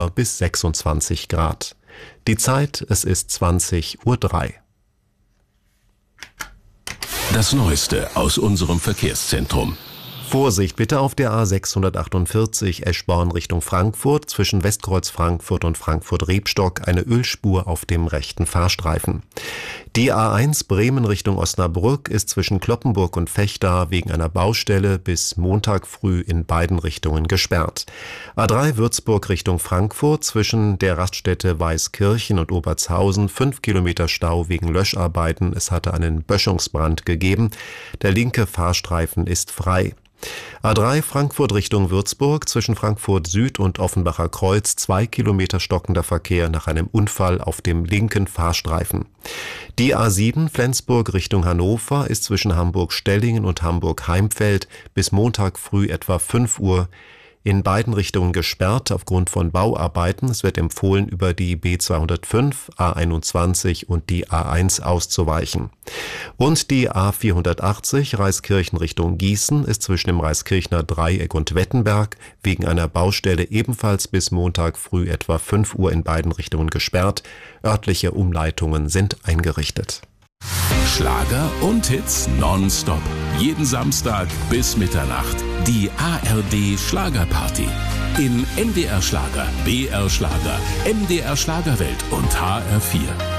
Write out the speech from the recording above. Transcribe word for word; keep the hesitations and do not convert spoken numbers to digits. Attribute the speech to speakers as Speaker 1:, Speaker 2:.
Speaker 1: bis sechsundzwanzig Grad. Die Zeit, es ist zwanzig Uhr drei.
Speaker 2: Das Neueste aus unserem Verkehrszentrum.
Speaker 1: Vorsicht bitte auf der A sechshundertachtundvierzig Eschborn Richtung Frankfurt, zwischen Westkreuz Frankfurt und Frankfurt-Rebstock eine Ölspur auf dem rechten Fahrstreifen. Die A eins Bremen Richtung Osnabrück ist zwischen Cloppenburg und Vechta wegen einer Baustelle bis Montag früh in beiden Richtungen gesperrt. A drei Würzburg Richtung Frankfurt zwischen der Raststätte Weißkirchen und Obertshausen fünf Kilometer Stau wegen Löscharbeiten. Es hatte einen Böschungsbrand gegeben. Der linke Fahrstreifen ist frei. A drei Frankfurt Richtung Würzburg zwischen Frankfurt Süd und Offenbacher Kreuz zwei Kilometer stockender Verkehr nach einem Unfall auf dem linken Fahrstreifen. Die A sieben Flensburg Richtung Hannover ist zwischen Hamburg-Stellingen und Hamburg-Heimfeld bis Montag früh etwa fünf Uhr in beiden Richtungen gesperrt aufgrund von Bauarbeiten. Es wird empfohlen, über die B zweihundertfünf, A einundzwanzig und die A eins auszuweichen. Und die A vierhundertachtzig Reiskirchen Richtung Gießen ist zwischen dem Reiskirchner Dreieck und Wettenberg wegen einer Baustelle ebenfalls bis Montag früh etwa fünf Uhr in beiden Richtungen gesperrt. Örtliche Umleitungen sind eingerichtet.
Speaker 2: Schlager und Hits nonstop. Jeden Samstag bis Mitternacht. Die A R D Schlagerparty. In N D R Schlager, B R Schlager, M D R Schlagerwelt und H R vier.